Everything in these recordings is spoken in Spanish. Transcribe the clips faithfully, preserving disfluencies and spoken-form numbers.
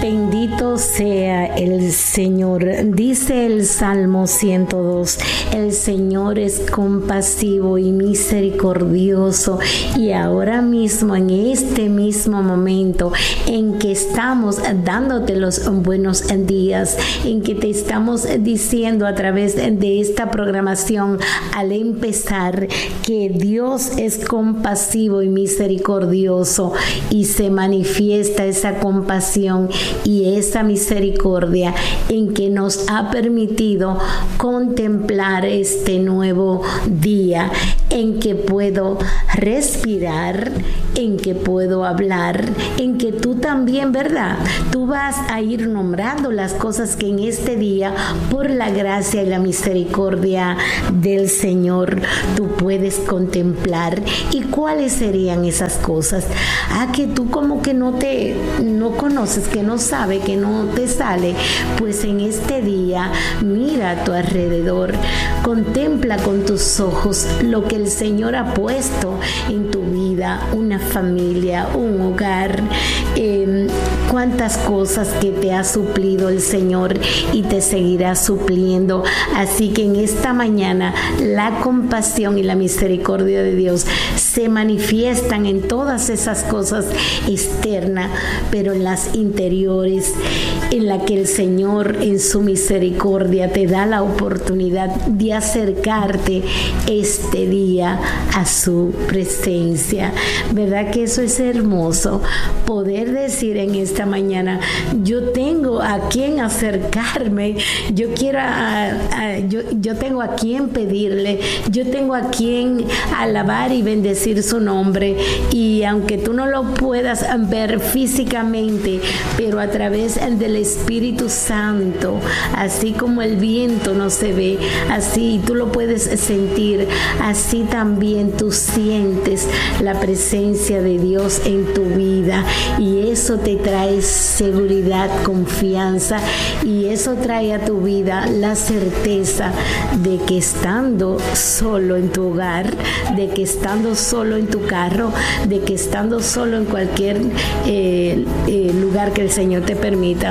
Bendito sea el Señor. Dice el Salmo ciento dos, el Señor es compasivo y misericordioso, y ahora mismo, en este mismo momento en que estamos dándote los buenos días, en que te estamos diciendo a través de esta programación al empezar que Dios es compasivo y misericordioso, y se manifiesta esa compasión y esa misericordia en que nos ha permitido contemplar este nuevo día, en que puedo respirar, en que puedo hablar, en que tú también, ¿verdad? Tú vas a ir nombrando las cosas que en este día, por la gracia y la misericordia del Señor, tú puedes contemplar. ¿Y cuáles serían esas cosas? Ah, que tú como que no te, no conoces, que no sabes, que no te sale. Pues en este día, mira a tu alrededor, contempla con tus ojos lo que el Señor ha puesto en tu vida, una familia, un hogar, eh, cuántas cosas que te ha suplido el Señor y te seguirá supliendo. Así que en esta mañana la compasión y la misericordia de Dios se manifiestan en todas esas cosas externas, pero en las interiores, en la que el Señor en su misericordia te da la oportunidad de acercarte este día a su presencia. ¿Verdad que eso es hermoso? Poder decir en esta mañana, yo tengo a quien acercarme, yo quiero a, a, yo, yo tengo a quien pedirle, yo tengo a quien alabar y bendecir su nombre. Y aunque tú no lo puedas ver físicamente, pero a través del Espíritu Santo, así como el viento no se ve, así tú lo puedes sentir, así también tú sientes la presencia de Dios en tu vida, y eso te trae seguridad, confianza, y eso trae a tu vida la certeza de que estando solo en tu hogar, de que estando solo en tu carro, de que estando solo en cualquier eh, eh, lugar que el Señor te permita,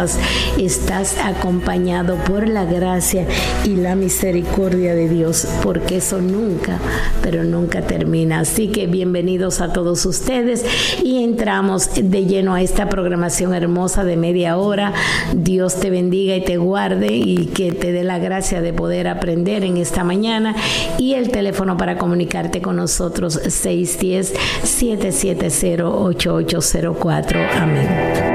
estás acompañado por la gracia y la misericordia de Dios, porque eso nunca, pero nunca termina. Así que bienvenidos a todos ustedes, y entramos de lleno a esta programación hermosa de media hora. Dios te bendiga y te guarde, y que te dé la gracia de poder aprender en esta mañana. Y el teléfono para comunicarte con nosotros, seis uno cero, siete siete cero, ocho ocho cero cuatro. Amén.